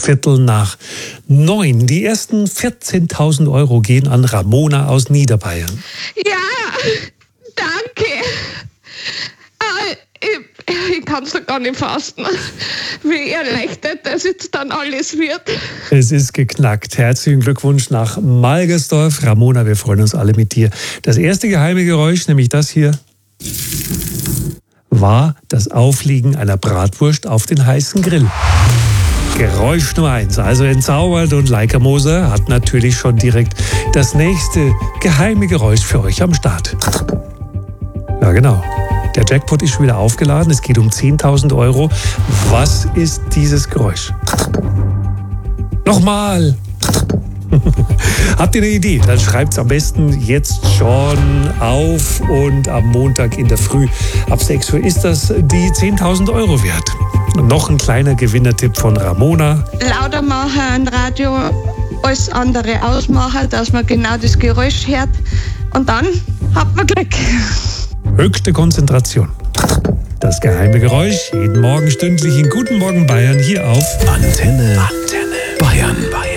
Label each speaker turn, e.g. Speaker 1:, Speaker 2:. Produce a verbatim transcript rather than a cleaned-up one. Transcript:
Speaker 1: Viertel nach neun. Die ersten vierzehntausend Euro gehen an Ramona aus Niederbayern.
Speaker 2: Ja, danke. Ah, ich, ich kann es gar nicht fassen, wie erleichtert das jetzt dann alles wird.
Speaker 1: Es ist geknackt. Herzlichen Glückwunsch nach Malgersdorf. Ramona, wir freuen uns alle mit dir. Das erste geheime Geräusch, nämlich das hier, war das Aufliegen einer Bratwurst auf den heißen Grill. Geräusch Nummer eins, also entzaubert, und Leica Moser hat natürlich schon direkt das nächste geheime Geräusch für euch am Start. Ja, genau. Der Jackpot ist schon wieder aufgeladen. Es geht um zehntausend Euro. Was ist dieses Geräusch? Nochmal! Habt ihr eine Idee? Dann schreibt es am besten jetzt schon auf, und am Montag in der Früh ab sechs Uhr ist das die zehntausend Euro wert. Und noch ein kleiner Gewinnertipp von Ramona.
Speaker 2: Lauter machen ein Radio, alles andere ausmachen, dass man genau das Geräusch hört, und dann hat man Glück.
Speaker 1: Höchste Konzentration. Das geheime Geräusch jeden Morgen stündlich in Guten Morgen Bayern hier auf
Speaker 3: Antenne, Antenne Bayern. Bayern.